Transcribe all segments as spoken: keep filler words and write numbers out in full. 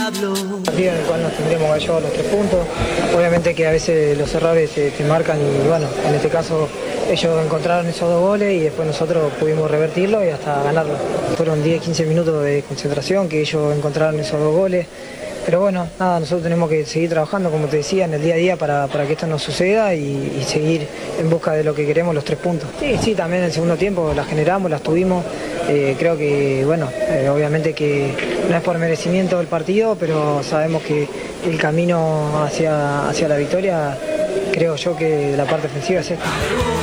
Partido en el cual nos tendríamos que llevar los tres puntos. Obviamente que a veces los errores se te marcan y bueno, en este caso ellos encontraron esos dos goles y después nosotros pudimos revertirlo y hasta ganarlo. Fueron diez quince minutos de concentración que ellos encontraron esos dos goles. Pero bueno, nada, nosotros tenemos que seguir trabajando, como te decía, en el día a día para, para que esto no suceda y, y seguir en busca de lo que queremos, los tres puntos. Sí, sí, también en el segundo tiempo las generamos, las tuvimos. Eh, creo que, bueno, eh, obviamente que no es por merecimiento del partido, pero sabemos que el camino hacia, hacia la victoria, creo yo que la parte ofensiva es esta.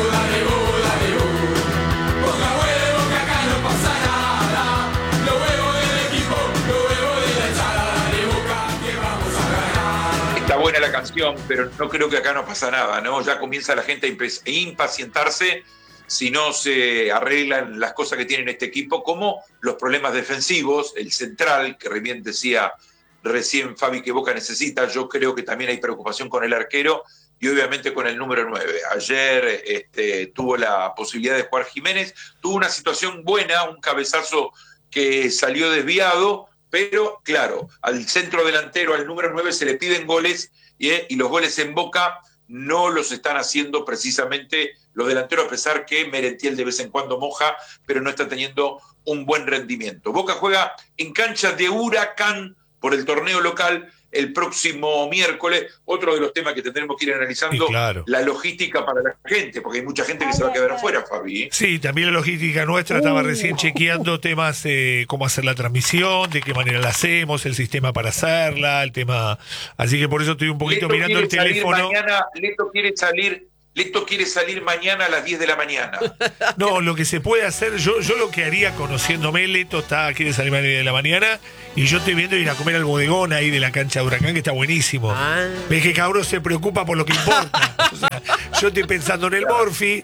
Buena la canción, pero no creo que acá no pasa nada, ¿no? Ya comienza la gente a impacientarse si no se arreglan las cosas que tiene este equipo, como los problemas defensivos, el central, que bien decía recién Fabi que Boca necesita. Yo creo que también hay preocupación con el arquero y obviamente con el número nueve. Ayer este, tuvo la posibilidad de jugar Jiménez, tuvo una situación buena, un cabezazo que salió desviado, pero claro, al centro delantero, al número nueve, se le piden goles y, eh, y los goles en Boca no los están haciendo precisamente los delanteros, a pesar que Merentiel de vez en cuando moja, pero no está teniendo un buen rendimiento. Boca juega en cancha de Huracán por el torneo local el próximo miércoles. Otro de los temas que tendremos que ir analizando, sí, claro, la logística para la gente, porque hay mucha gente que se va a quedar afuera, Fabi. Sí, también la logística nuestra. Uh. Estaba recién chequeando temas, eh, cómo hacer la transmisión, de qué manera la hacemos, el sistema para hacerla, el tema. Así que por eso estoy un poquito Leto mirando el teléfono. Mañana, Leto quiere salir. Leto quiere salir mañana a las diez de la mañana. No, lo que se puede hacer, yo, yo lo que haría, conociéndome, Leto está, quiere salir a las diez de la mañana y yo estoy viendo ir a comer al bodegón ahí de la cancha de Huracán, que está buenísimo. Ah. Ves que cabrón se preocupa por lo que importa. O sea, yo estoy pensando en el Morphy,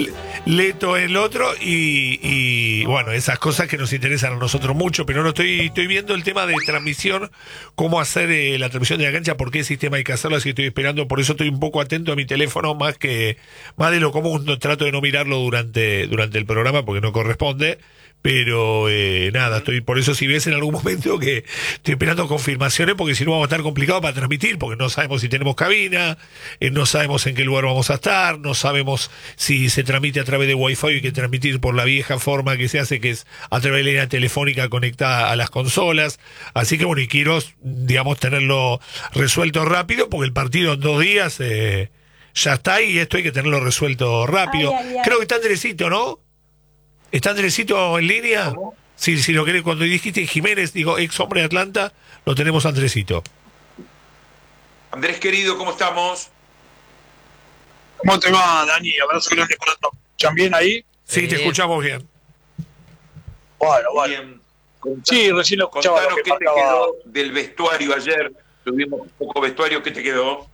Leto en el otro y, y bueno, esas cosas que nos interesan a nosotros mucho, pero no estoy, estoy viendo el tema de transmisión, cómo hacer eh, la transmisión de la cancha, por qué sistema hay que hacerlo, así que estoy esperando, por eso estoy un poco atento a mi teléfono, más que más de lo común. No, trato de no mirarlo durante, durante el programa porque no corresponde, pero eh, nada, estoy por eso, si ves en algún momento que estoy esperando confirmaciones, porque si no vamos a estar complicado para transmitir, porque no sabemos si tenemos cabina, eh, no sabemos en qué lugar vamos a estar, no sabemos si se transmite a través de Wi-Fi, hay que transmitir por la vieja forma que se hace, que es a través de la línea telefónica conectada a las consolas. Así que bueno, y quiero, digamos, tenerlo resuelto rápido, porque el partido en dos días eh, ya está y esto hay que tenerlo resuelto rápido. Ay, ay, ay. Creo que está Andresito, ¿no? ¿Está Andresito en línea? ¿Cómo? Sí, si lo querés, cuando dijiste Jiménez, digo, ex hombre de Atlanta, lo tenemos a Andresito. Andrés querido, ¿cómo estamos? ¿Cómo te va, Dani? Abrazo grande para todos. ¿Escuchan bien ahí? Sí, eh, te escuchamos bien. Bueno, bueno. Bien. Contá, sí, recién lo escuchaba. Contanos lo que qué marcaba... te quedó del vestuario ayer. Tuvimos un poco vestuario, ¿qué te quedó?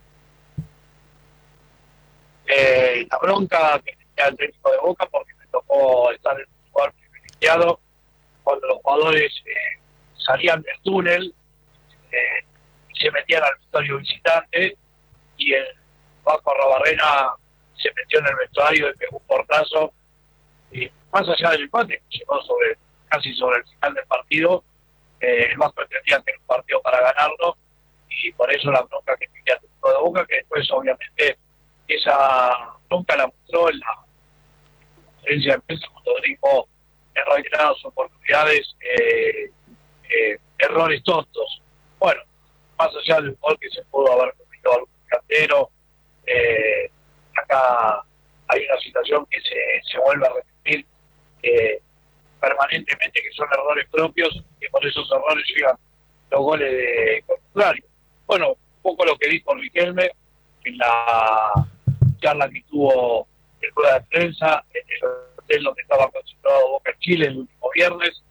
Eh, la bronca que tenía el técnico de Boca, porque me tocó estar en un lugar privilegiado cuando los jugadores eh, salían del túnel eh, y se metían al vestuario visitante, y el Vasco Arrobarrena se metió en el vestuario y pegó un portazo, y más allá del empate que llegó sobre, casi sobre el final del partido, eh, el Vasco entendía que era un partido para ganarlo, y por eso la bronca que tenía el técnico de Boca, que después obviamente esa bronca la mostró en la conferencia de prensa cuando dijo en reiteradas oportunidades eh, eh, errores tontos. Bueno, más allá del gol que se pudo haber cometido algún cantero, eh, acá hay una situación que se, se vuelve a repetir eh, permanentemente, que son errores propios, que por esos errores llegan los goles de contrario. Bueno, un poco lo que dijo Riquelme en la charla que tuvo en rueda de prensa en el hotel donde estaba concentrado Boca en Chile el último viernes.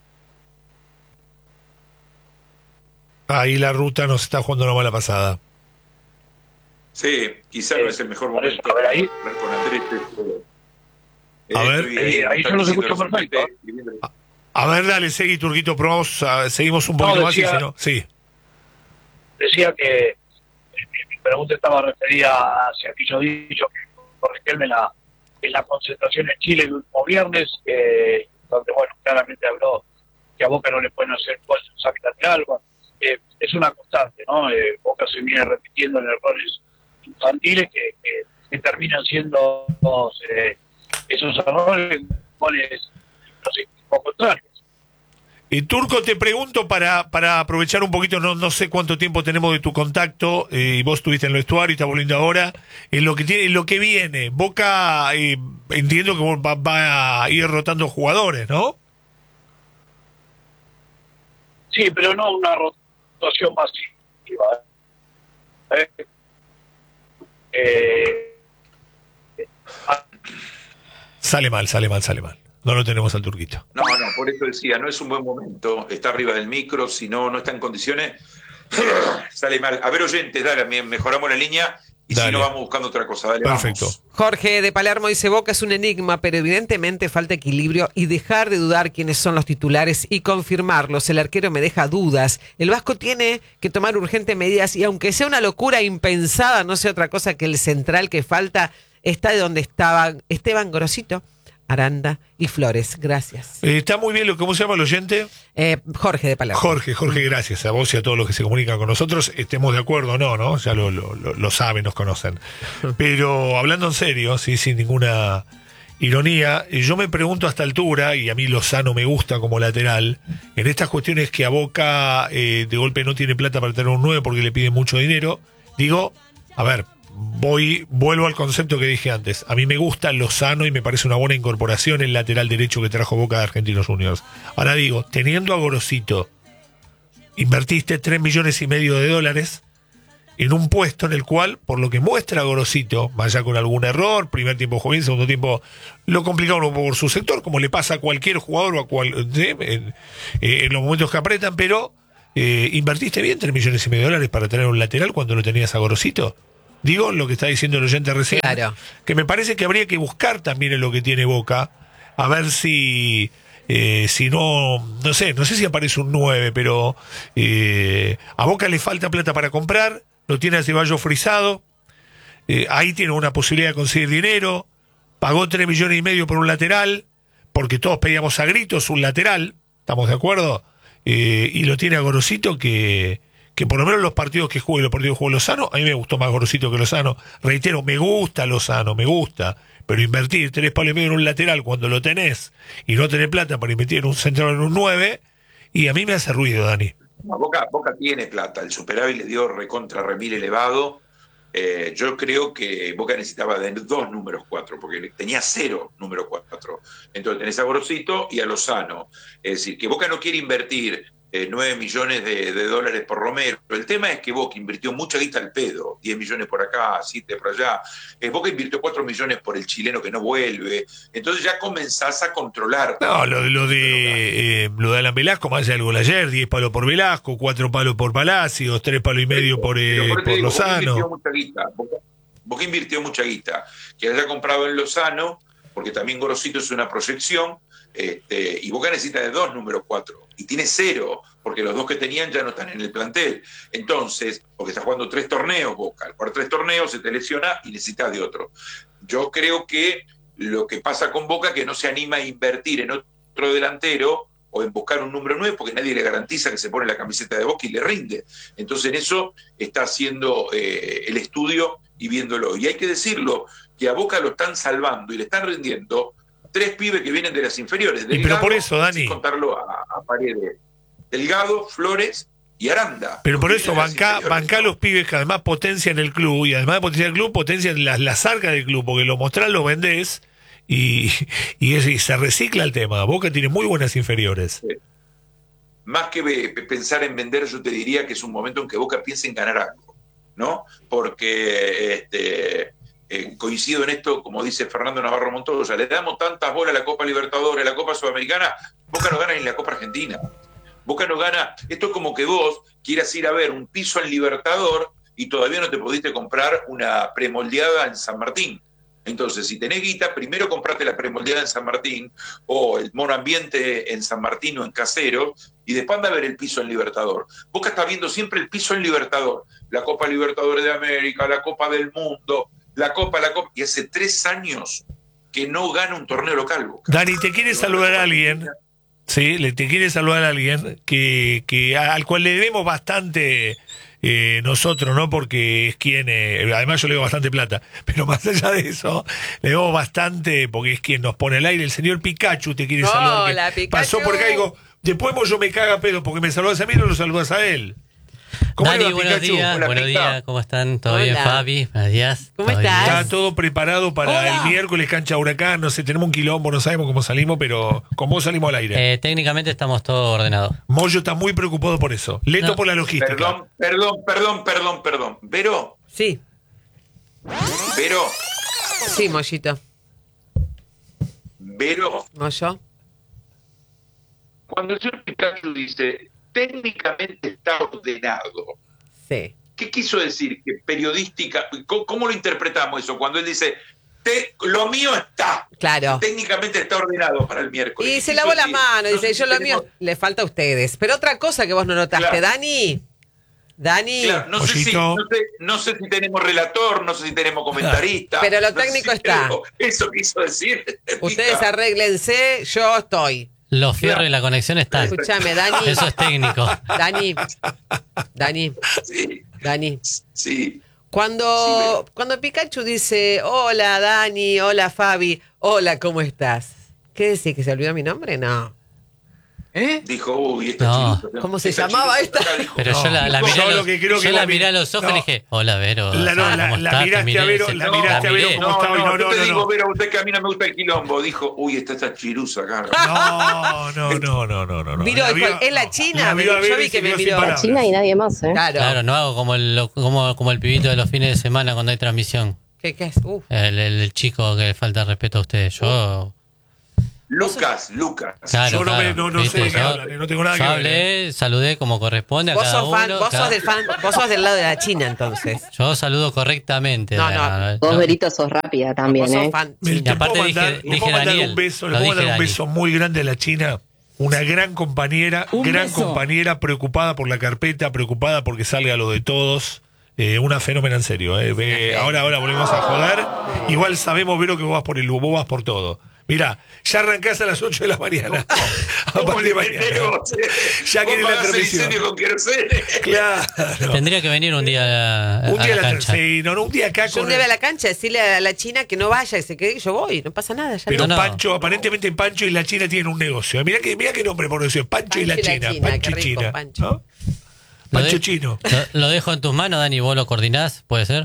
Ahí la ruta nos está jugando una mala pasada. Sí, quizá eh, no es el mejor momento para ver ahí. Con Andrés. Eh, a ver, eh, ahí yo los escucho perfecto. A, a ver, dale, seguí, Turquito, probamos, a, seguimos un poquito no, decía, más y si no, sí. Decía que mi pregunta estaba referida hacia aquello dicho que por Riquelme en la, en la concentración en Chile el último viernes, eh, donde, bueno, claramente habló que a Boca no le pueden hacer gol, un saque lateral. Bueno, eh, es una constante, ¿no? Eh, Boca se viene repitiendo en errores infantiles que, que, que terminan siendo eh, esos errores goles los equipos contrarios. Y Turco, te pregunto para, para aprovechar un poquito, no, no sé cuánto tiempo tenemos de tu contacto, eh, y vos estuviste en el vestuario y estás volviendo ahora, en lo que tiene, en lo que viene, Boca, eh, entiendo que va, va a ir rotando jugadores, ¿no? Sí, pero no una rotación masiva. ¿eh? Eh, Sale mal, sale mal, sale mal. No lo tenemos al Turquito. No, no, por eso decía, no es un buen momento, está arriba del micro, si no, no está en condiciones, sale mal. A ver, oyentes, dale, mejoramos la línea y dale. Si no, vamos buscando otra cosa. Dale, perfecto. Vamos. Jorge de Palermo dice, Boca es un enigma, pero evidentemente falta equilibrio y dejar de dudar quiénes son los titulares y confirmarlos. El arquero me deja dudas. El Vasco tiene que tomar urgentes medidas y aunque sea una locura impensada, no sea otra cosa que el central que falta está de donde estaba Esteban Gorosito, Aranda y Flores. Gracias. Eh, está muy bien, lo ¿cómo se llama el oyente? Eh, Jorge de Palermo. Jorge, Jorge, gracias a vos y a todos los que se comunican con nosotros. Estemos de acuerdo o no, ¿no? Ya lo, lo, lo, lo saben, nos conocen. Pero hablando en serio, sí, sin ninguna ironía, yo me pregunto a esta altura, y a mí Lozano me gusta como lateral, en estas cuestiones que a Boca eh, de golpe no tiene plata para tener un nueve porque le piden mucho dinero, digo, a ver, Voy, vuelvo al concepto que dije antes. A mí me gusta Lozano y me parece una buena incorporación el lateral derecho que trajo Boca de Argentinos Juniors. Ahora digo, teniendo a Gorosito, invertiste tres millones y medio de dólares en un puesto en el cual, por lo que muestra Gorosito, vaya con algún error, primer tiempo jugó bien, segundo tiempo lo complicaron un poco por su sector, como le pasa a cualquier jugador o a cual, ¿sí? en, en los momentos que apretan, pero eh, invertiste bien tres millones y medio de dólares para tener un lateral cuando lo tenías a Gorosito. Digo lo que está diciendo el oyente recién, claro. Que me parece que habría que buscar también en lo que tiene Boca, a ver si, eh, si no, no sé, no sé si aparece un nueve, pero eh, a Boca le falta plata para comprar, lo tiene a Ceballos frisado, eh, ahí tiene una posibilidad de conseguir dinero, pagó tres millones y medio por un lateral, porque todos pedíamos a gritos un lateral, ¿estamos de acuerdo? Eh, y lo tiene a Gorosito que... que por lo menos los partidos que juego y los partidos que juego Lozano, a mí me gustó más Gorosito que Lozano. Reitero, me gusta Lozano, me gusta, pero invertir tres palos y medio en un lateral cuando lo tenés y no tenés plata para invertir en un central en un nueve, y a mí me hace ruido, Dani. No, Boca, Boca tiene plata, el superávit le dio recontra remil elevado. Eh, yo creo que Boca necesitaba de dos números cuatro, porque tenía cero número cuatro. Entonces tenés a Gorosito y a Lozano. Es decir, que Boca no quiere invertir Eh, nueve millones de, de dólares por Romero. El tema es que Boca invirtió mucha guita al pedo, diez millones por acá, siete por allá. Eh, Boca invirtió cuatro millones por el chileno que no vuelve. Entonces ya comenzás a controlar. No, lo, lo de eh, lo de Alan Velasco, más allá del gol ayer, diez palos por Velasco, cuatro palos por Palacios, tres palos y medio por, eh, por, por digo, Lozano. Boca invirtió mucha guita. Boca, Boca invirtió mucha guita. Que haya comprado en Lozano, porque también Gorosito es una proyección. Este, y Boca necesita de dos números cuatro y tiene cero porque los dos que tenían ya no están en el plantel. Entonces, porque está jugando tres torneos Boca, al jugar tres torneos se te lesiona y necesitas de otro. Yo creo que lo que pasa con Boca es que no se anima a invertir en otro delantero o en buscar un número nueve porque nadie le garantiza que se pone la camiseta de Boca y le rinde. Entonces en eso está haciendo eh, el estudio y viéndolo. Y hay que decirlo, que a Boca lo están salvando y le están rindiendo tres pibes que vienen de las inferiores. Delgado, y pero por eso, Dani. Sin contarlo a, a Paredes. Delgado, Flores y Aranda. Pero por eso, banca, banca los pibes que además potencian el club, y además de potenciar el club, potencian las, las arcas del club, porque lo mostrás, lo vendés, y, y, es, y se recicla el tema. Boca tiene muy buenas inferiores. Sí. Más que pensar en vender, yo te diría que es un momento en que Boca piense en ganar algo, ¿no? Porque... este Eh, coincido en esto, como dice Fernando Navarro Montoya, le damos tantas bolas a la Copa Libertadores, a la Copa Sudamericana, Boca no gana ni la Copa Argentina. Boca no gana, esto es como que vos quieras ir a ver un piso en Libertador y todavía no te pudiste comprar una premoldeada en San Martín. Entonces, si tenés guita, primero comprate la premoldeada en San Martín o el mono ambiente en San Martín o en Casero y después anda a ver el piso en Libertador. Boca está viendo siempre el piso en Libertador, la Copa Libertadores de América, la Copa del Mundo, la Copa, la Copa, y hace tres años que no gana un torneo local. Boca. Dani, te quiere saludar a alguien, Sí, le te quiere saludar a alguien que, que al cual le debemos bastante eh, nosotros, ¿no? Porque es quien, eh, además yo le doy bastante plata, pero más allá de eso, le debemos bastante porque es quien nos pone al aire. El señor Pikachu te quiere saludar. Hola, que Pikachu. Pasó por acá y digo, después yo me caga a pedo porque me saludas a mí y no lo saludas a él. ¿Cómo Dani, le va, buenos Pikachu? días, Hola, buenos Pica. días, ¿cómo están? ¿Todo Hola. bien, Fabi? Buenos días. ¿Cómo ¿Todo estás? bien? Está todo preparado para Hola. el miércoles cancha Huracán, no sé, tenemos un quilombo, no sabemos cómo salimos, pero con vos salimos al aire. Eh, técnicamente estamos todos ordenados. Moyo está muy preocupado por eso. Leto No. por la logística. Perdón, perdón, perdón, perdón, perdón. Vero, Sí, Vero, sí, Mollito. Vero, Moyo. cuando el señor Pikachu dice técnicamente está ordenado, Sí. ¿qué quiso decir? Que periodística, ¿cómo, cómo lo interpretamos eso? Cuando él dice, "Te- lo mío está, Claro. técnicamente está ordenado para el miércoles. Y ¿Qué se quiso lavó la decir? mano, No dice, sé yo si lo tenemos- mío le falta a ustedes. Pero otra cosa que vos no notaste, Claro. Dani. Dani. Claro, no, sé si, Pollito. no, sé, no sé si tenemos relator, no sé si tenemos comentarista. Pero lo no sé técnico si está. tenemos- Eso quiso decir. Ustedes Pica. arréglense, yo estoy. Los fierros y la conexión están. Escúchame, Dani. Eso es técnico. Dani. Dani. Sí, Dani. sí. Cuando, cuando Pikachu dice, hola Dani, hola Fabi, hola, ¿cómo estás? ¿Qué decís? ¿Que se olvidó mi nombre? No. ¿Eh? Dijo, uy, esta No. chirusa, ¿Cómo se esta llamaba chirusa esta? dijo, Pero No, yo la, la no, miré, yo a lo los, que creo yo que la vos miré a mi- los ojos no. y dije, hola, Vero. La, no, la, ¿cómo la estás? Te miraste miré, a Vero, se- la No, miraste a miré. Vero cómo No, estaba y no, no, yo no, te no, digo, no. Vera, usted que a mí no me gusta el quilombo. Dijo, uy, está esta chirusa acá. No, no, no, no, no, no. Miró, La dijo, vio- es la no, China, la vio a yo Vero vi y que se me quedó sin miró. palabras. China y nadie más, ¿eh? Claro. Claro, no hago como el, como, como el pibito de los fines de semana cuando hay transmisión. ¿Qué, qué es? Uf. El, el, el chico que falta respeto a ustedes. Yo. Lucas, Lucas. Claro, Yo no me- claro, no- no sé ¿viste? de qué Yo- hablan, no tengo nada yo que ver, hablé, saludé como corresponde a Vos cada sos fan, uno. vos cada- sos del fan, vos sos del lado de la China entonces. Yo saludo correctamente. No, a la- no. Vos, Verito, sos rápida también, Vos sos ¿eh? fan. Me- Y ¿te aparte puedo dije- mandar, le dije puedo mandar Daniel, un beso, le lo puedo dije mandar un Dani. beso muy grande a la China. Una gran compañera, gran compañera, preocupada por la carpeta, preocupada porque salga lo de todos. Eh, una fenómena en serio. Eh. Ve, ahora, ahora volvemos a joder. Igual sabemos, Vero, que vos vas por el vos vas por todo. Mirá, ya arrancás a las ocho de la mañana. A ¿Cómo partir de le mañana. metemos? Ya quiere Vos la pagás el transmisión. incendio con querosene. Claro. Tendría que venir un día a, Un a día la la cancha. sí, no, no, un día acá Yo con un día voy a la cancha, decirle a la China que no vaya, que se quede, yo voy, no pasa nada. Ya Pero no. No, no. Pancho, aparentemente Pancho y la China tienen un negocio. Mirá que, mirá qué nombre por decir, Pancho, y la China. Pancho qué y rico, China. Pancho. ¿no? Lo Pancho de- Chino. Lo, lo dejo en tus manos, Dani, vos lo coordinás, ¿puede ser?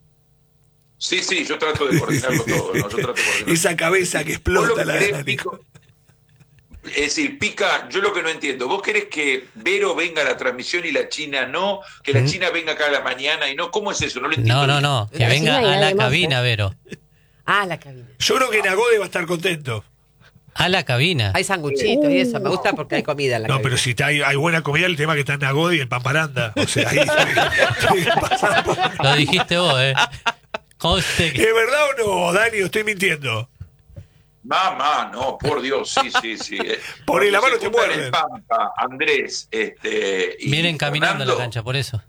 Sí, sí, yo trato de coordinarlo todo. ¿no? Yo trato de coordinarlo. Esa cabeza que Vos lo explota la querés, Dani. Pico. Es decir, Pica, yo lo que no entiendo, ¿vos querés que Vero venga a la transmisión y la China no? ¿Que la Mm. China venga acá a la mañana y no? ¿Cómo es eso? No lo entiendo. No, no, bien. no. Que La venga China y a la nadie más, cabina, ¿eh? Vero. Ah, la cabina. Yo creo que Nagode va a estar contento. A la cabina. Hay sanguchitos y eso, me gusta porque hay comida en la No, cabina. pero si está- hay, hay buena comida, el tema es que está Nagode y el Pamparanda. O sea, ahí tiene que pasar por- Lo dijiste vos, ¿eh? Conste que- ¿Es verdad o no, Dani? ¿O estoy mintiendo? Mamá, no, por Dios, sí, sí, sí. eh. Poné la Cuando mano, se te juntan muerden. el Pampa, Andrés, este. y Vienen caminando a la Fernando, cancha, por eso.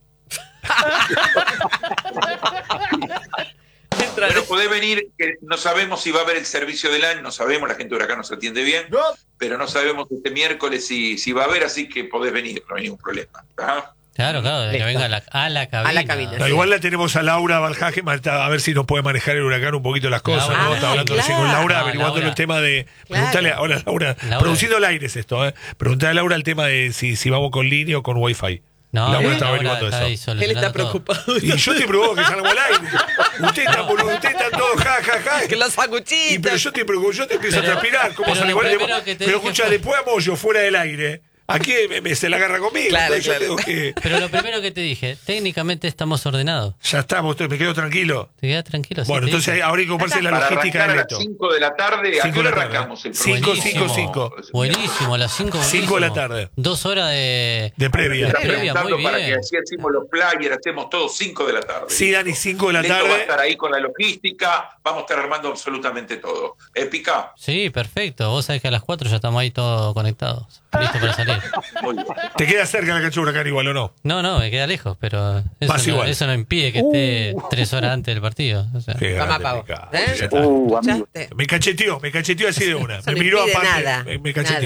Bueno, podés venir, que no sabemos si va a haber el servicio del año, no sabemos, la gente de Huracán nos atiende bien, pero no sabemos este miércoles si, si va a haber, así que podés venir, no hay ningún problema. ¿ah? Claro, claro, de que Listo. venga a la, a la cabina. A la cabina, No, sí. igual la tenemos a Laura Valjaje, a ver si nos puede manejar el Huracán un poquito las cosas. Laura. ¿no? Está Ah, hablando recién con claro. Laura, Ah, averiguando Laura. el tema de. Claro. Preguntale ahora, Laura, Laura. produciendo el aire es esto, ¿eh? Preguntale a Laura el tema de si, si vamos con línea o con Wi-Fi. No, Laura ¿eh? está Laura averiguando está ahí eso. Él solucionando está todo. preocupado. Y yo estoy preocupado que salgamos al aire. Usted está, boludo, usted está todo ja, ja, ja. Que los sanguchitos. Y, pero yo te preocupo, yo te empiezo Pero- a transpirar. ¿Cómo pero sale lo igual? primero que te Pero dije escucha, fue- después a Moyo fuera del aire. Aquí me, me- se la agarra conmigo. Claro, entonces yo claro. tengo que. Pero lo primero que te dije, técnicamente estamos ordenados. Ya estamos, me quedo tranquilo. Te quedas tranquilo. sí, Bueno, te entonces dije. ahora hay que ocuparse de la Para logística arrancar de a las Leto. cinco de la tarde, ¿a Cinco qué hora de la tarde. arrancamos el Cinco, programa? cinco, cinco. Buenísimo, a las cinco. Cinco de la buenísimo. tarde. Dos horas de, De previa. Está previa, preguntando muy para bien. que así hacemos los flyers, hacemos todo cinco de la tarde. Sí, Dani, cinco de la Leto va a tarde. estar ahí con la logística, vamos a estar armando absolutamente todo. ¿Eh, Pica? Sí, perfecto. Vos sabés que a las cuatro ya estamos ahí todos conectados. Listo para salir. Muy bien. ¿Te queda cerca la cancha de Huracán igual o no? No, no, me queda lejos, pero eso, Vas no, igual. eso no impide que esté tres horas antes del partido. O sea, Qué Toma, grande, pavo. Pica. ¿Eh? Ya está. Uh, amigo. ¿Escuchaste? Me cacheteó, me cacheteó así de una. Eso Me no miró impide aparte. nada, Me, me cacheteó. nada.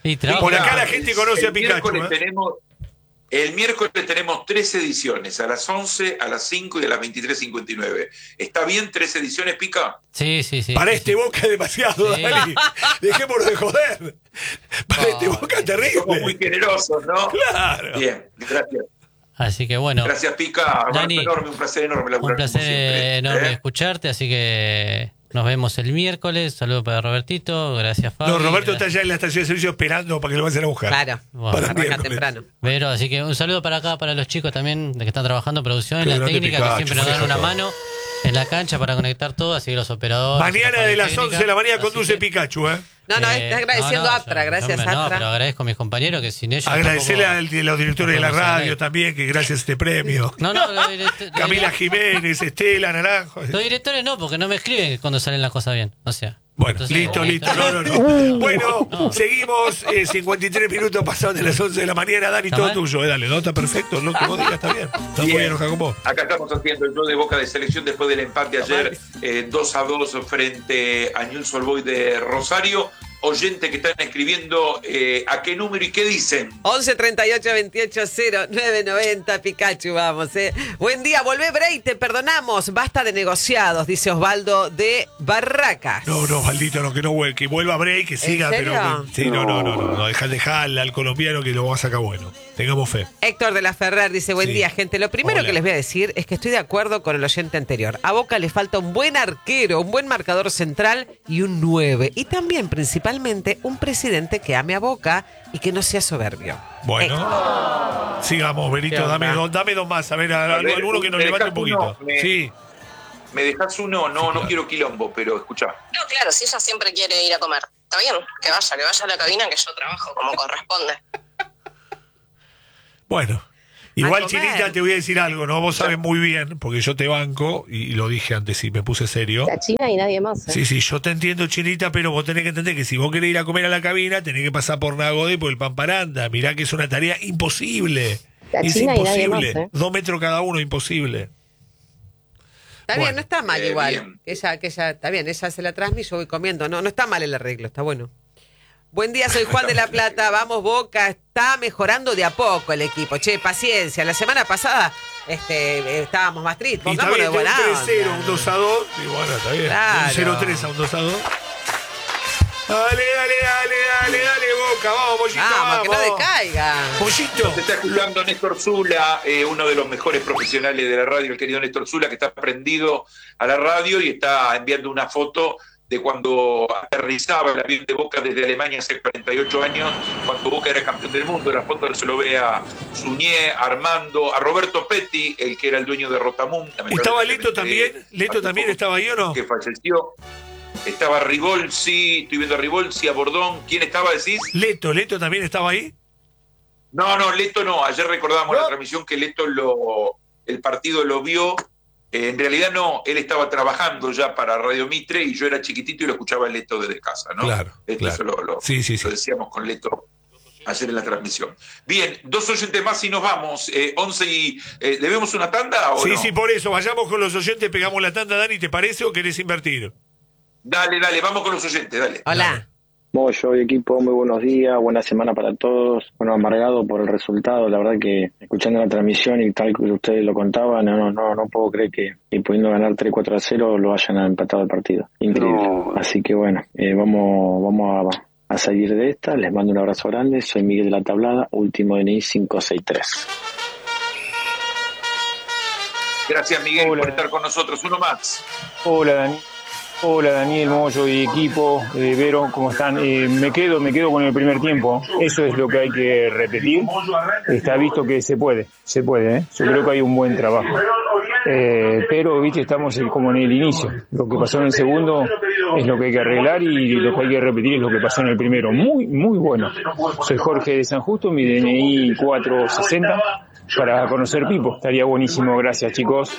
Y Por acá la gente conoce el a Pikachu. Miércoles ¿eh? tenemos, el miércoles tenemos tres ediciones, a las once, a las cinco y a las veintitrés cincuenta y nueve. ¿Está bien tres ediciones, Pica? Sí, sí, sí. Para sí, este sí. Boca es demasiado, Sí. Dani. Dejémonos de joder. Para Oh, este Boca es Somos muy terrible. generosos, ¿no? Claro. Bien, gracias. Así que bueno, Gracias, Pica. Abrazo Dani, enorme, un placer enorme laburar un placer como siempre, enorme ¿eh? escucharte, así que nos vemos el miércoles. Saludos para Robertito, gracias Fabi. No, Roberto está gracias, ya en la estación de servicio esperando para que lo vayan a buscar. Claro, Bueno, Para arranca miércoles. temprano. Vero, así que un saludo para acá, para los chicos también de que están trabajando producción, en Qué la grande técnica, Pikachu, que siempre nos dan maneja una todo. mano en la cancha para conectar todo, así que los operadores. Mañana la de las técnica, once de la mañana así conduce que- Pikachu, ¿eh? No, no, Eh, está agradeciendo no, no, a Aptra, yo- gracias no, me- No, Aptra. pero agradezco a mis compañeros que sin ellos. Agradecerle tampoco- a los directores de la no podemos radio hacer. también, que gracias a este premio. No, no, los direct- los Camila direct- Jiménez, Estela Naranjo. Los directores no, porque no me escriben cuando salen las cosas bien. O sea. Bueno, entonces, listo, eh, listo. No, no, no. Bueno, No. seguimos. eh, cincuenta y tres minutos pasados de las once de la mañana. Dani, ¿Está todo mal? tuyo. Eh, dale, no, está perfecto. Lo que vos digas está bien. Está muy Bien. bien, enojado con vos. Acá estamos haciendo el show de Boca de Selección después del empate ayer eh, dos a dos frente a Newell's Old Boys de Rosario. Oyentes que están escribiendo eh, a qué número y qué dicen. once treinta y ocho veintiocho cero nueve noventa Pikachu, vamos, eh. Buen día, volvé Bray, te perdonamos. Basta de negociados, dice Osvaldo de Barracas. No, no, maldito, no, que no vuelva, que vuelva a break, que siga, serio? pero. Que, sí, no, no, no, no, no, deja, dejarle al colombiano que lo va a sacar bueno. Tengamos fe. Héctor de la Ferrer dice, buen Sí. día, gente. Lo primero Hola. que les voy a decir es que estoy de acuerdo con el oyente anterior. A Boca le falta un buen arquero, un buen marcador central y un nueve. Y también, principalmente, un presidente que ame a Boca y que no sea soberbio. Bueno, sigamos, Benito, ¿Qué onda? dame dos, dame dos más. A ver, a- A ver, alguno que nos ¿me levante un dejás uno? poquito. Me- Sí. ¿Me dejas uno? No, no quiero quilombo, pero escuchá. No, claro, si ella siempre quiere ir a comer. Está bien, que vaya, que vaya a la cabina, que yo trabajo como corresponde. Bueno, igual, A comer. Chinita, te voy a decir algo, ¿no? Vos sabés muy bien, porque yo te banco, y lo dije antes y me puse serio. La China y nadie más. ¿eh? Sí, sí, yo te entiendo, Chinita, pero vos tenés que entender que si vos querés ir a comer a la cabina, tenés que pasar por Nagode y por el Pamparanda. Mirá que es una tarea imposible. La es China y nadie imposible. más, ¿eh? Dos metros cada uno, imposible. Está Bueno, bien, no está mal eh, igual. bien. Ella, que ella, está bien, ella se la transmite y yo voy comiendo. No, no está mal el arreglo, está bueno. Buen día, soy Juan de la Plata. Vamos, Boca, está mejorando de a poco el equipo. Che, paciencia. La semana pasada este, eh, estábamos más tristes. Y está Pongámonos bien, de un buena tres cero, onda. un dos a dos, y bueno, está bien. Claro. Un cero tres a un dos a dos. Dale, dale, dale, dale, dale, Boca, vamos, Pollito, Vamos, vamos. que no decaiga. Pollito. Se está escuchando Néstor Zula, eh, uno de los mejores profesionales de la radio, el querido Néstor Zula, que está prendido a la radio y está enviando una foto de cuando aterrizaba el avión de Boca desde Alemania hace cuarenta y ocho años, cuando Boca era campeón del mundo. La foto se lo ve a Suñé, a Armando, a Roberto Petti, el que era el dueño de Rotamún. ¿Estaba Leto también? ¿Leto también estaba ahí o no? Que falleció. Estaba Ribolsi, estoy viendo a Ribolsi, a Bordón. ¿Quién estaba, decís? Leto, Leto también estaba ahí. No, no, Leto no. Ayer recordábamos ¿No? la transmisión que Leto lo, el partido lo vio. Eh, en realidad no, él estaba trabajando ya para Radio Mitre y yo era chiquitito y lo escuchaba Leto desde casa, ¿no? Claro, Esto claro. eso lo, lo- Sí, sí, sí. lo decíamos con Leto ayer en la transmisión. Bien, dos oyentes más y nos vamos. Eh, once y... Eh, ¿Debemos una tanda o Sí, no? sí, por eso. Vayamos con los oyentes, pegamos la tanda, Dani, ¿te parece o querés invertir? Dale, dale, vamos con los oyentes, dale. Hola. Moyo y equipo, muy buenos días, buena semana para todos. Bueno, amargado por el resultado, la verdad que escuchando la transmisión y tal que ustedes lo contaban, no, no, no, no puedo creer que, que pudiendo ganar tres cuatro a cero lo hayan empatado el partido. Increíble. No. Así que bueno, eh, vamos, vamos a, a salir de esta. Les mando un abrazo grande. Soy Miguel de la Tablada, último D N I cinco seis tres. Gracias, Miguel, Hola. por estar con nosotros. Uno más. Hola, Dani. Hola, Daniel Moyo y equipo, eh, Vero, ¿cómo están? Eh, me quedo, me quedo con el primer tiempo. Eso es lo que hay que repetir. Está visto que se puede, se puede, ¿eh? Yo creo que hay un buen trabajo. Eh, pero, viste, estamos en- como en el inicio. Lo que pasó en el segundo es lo que hay que arreglar y lo que hay que repetir es lo que pasó en el primero. Muy, muy bueno. Soy Jorge de San Justo, mi D N I cuatro sesenta, para conocer Pipo. Estaría buenísimo, gracias, chicos.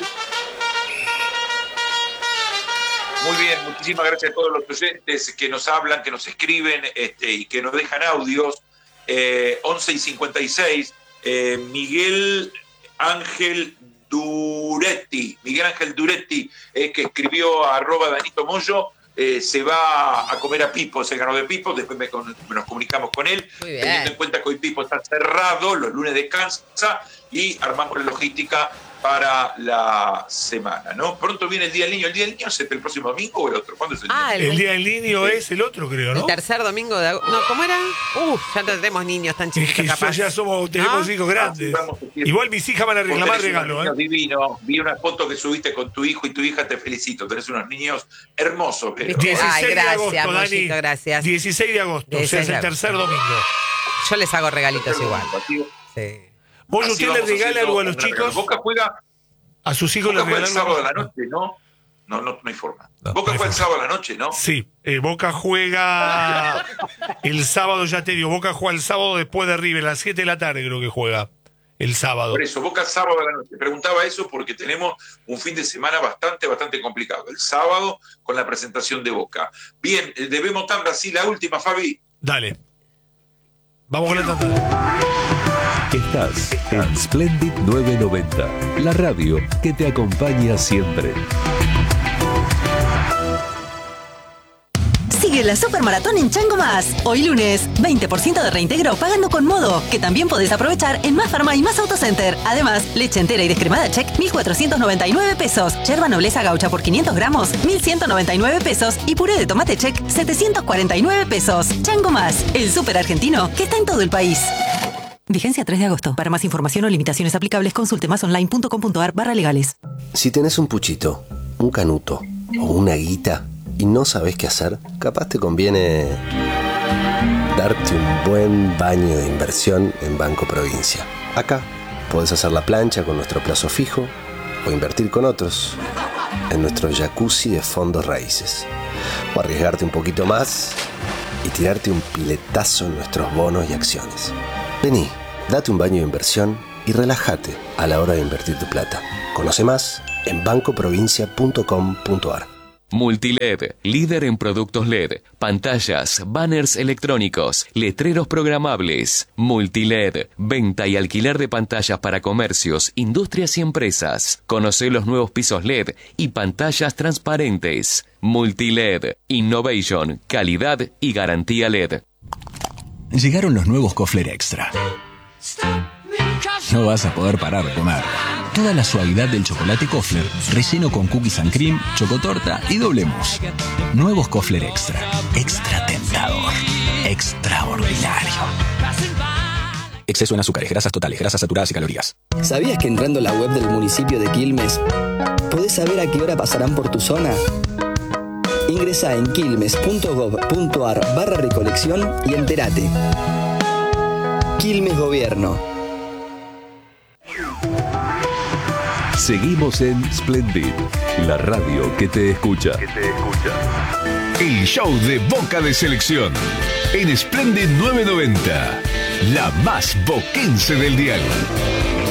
Muy bien, muchísimas gracias a todos los oyentes que nos hablan, que nos escriben este, y que nos dejan audios. Eh, once y cincuenta y seis, eh, Miguel Ángel Duretti, Miguel Ángel Duretti, eh, que escribió a arroba Danito Moyo, eh, se va a comer a Pipo, se ganó de Pipo, después me, con, nos comunicamos con él, teniendo en cuenta que hoy Pipo está cerrado, los lunes descansa y armamos la logística para la semana, ¿no? Pronto viene el Día del Niño. ¿El Día del Niño es el próximo domingo o el otro? ¿Cuándo es el Ah, Día? El Día del Niño sí. es el otro, creo, ¿no? El tercer domingo de agosto. No, ¿cómo era? Uf, ya tenemos niños tan chiquitos, Es que capaz. ya somos, tenemos ¿No? hijos grandes. Ah, sí, Igual mis hijas van a reclamar regalo, ¿eh? Divino. Vi una foto que subiste con tu hijo y tu hija, te felicito. Tenés unos niños hermosos, pero. Ay, gracias, de agosto, Mollito, Dani. gracias. dieciséis de agosto, o sea, es el tercer domingo. Yo les hago regalitos igual. Sí. ¿Vos usted le regala algo a los chicos? Boca juega. A sus hijos Boca les juega el regalan sábado a la noche, ¿no? No, no, no hay forma. No, Boca no juega el forma. sábado a la noche, ¿no? Sí, eh, Boca juega el sábado, ya te digo, Boca juega el sábado después de River, a las siete de la tarde creo que juega el sábado. Por eso, Boca sábado a la noche. Preguntaba eso porque tenemos un fin de semana bastante, bastante complicado. El sábado con la presentación de Boca. Bien, debemos tanda, sí, la última, Fabi. Dale. Vamos con la tanda. Estás en Splendid novecientos noventa, la radio que te acompaña siempre. Sigue la Supermaratón en Chango Más. Hoy lunes, veinte por ciento de reintegro pagando con Modo, que también podés aprovechar en Más Farma y Más Autocenter. Además, leche entera y descremada Check, mil cuatrocientos noventa y nueve pesos. Yerba nobleza gaucha por quinientos gramos, mil ciento noventa y nueve pesos. Y puré de tomate Check, setecientos cuarenta y nueve pesos. Chango Más, el súper argentino que está en todo el país. Vigencia tres de agosto. Para más información o limitaciones aplicables, consulte másonline.com.ar barra legales. Si tenés un puchito, un canuto o una guita y no sabés qué hacer, capaz te conviene darte un buen baño de inversión en Banco Provincia. Acá podés hacer la plancha con nuestro plazo fijo o invertir con otros en nuestro jacuzzi de fondos raíces. O arriesgarte un poquito más y tirarte un piletazo en nuestros bonos y acciones. Vení, date un baño de inversión y relájate a la hora de invertir tu plata. Conoce más en banco provincia punto com punto ar. Multiled, líder en productos L E D, pantallas, banners electrónicos, letreros programables. Multiled, venta y alquiler de pantallas para comercios, industrias y empresas. Conoce los nuevos pisos L E D y pantallas transparentes. Multiled, innovation, calidad y garantía L E D. Llegaron los nuevos Kofler Extra. No vas a poder parar de comer. Toda la suavidad del chocolate Kofler, relleno con cookies and cream, chocotorta y doble mousse. Nuevos Kofler Extra. Extra tentador. Extraordinario. Exceso en azúcares, grasas totales, grasas saturadas y calorías. ¿Sabías que entrando a la web del municipio de Quilmes podés saber a qué hora pasarán por tu zona? Ingresá en quilmes punto gob punto ar barra recolección y entérate. Quilmes Gobierno. Seguimos en Splendid, la radio que te escucha. Que te escucha. El show de Boca de Selección en Splendid novecientos noventa, la más boquense del dial.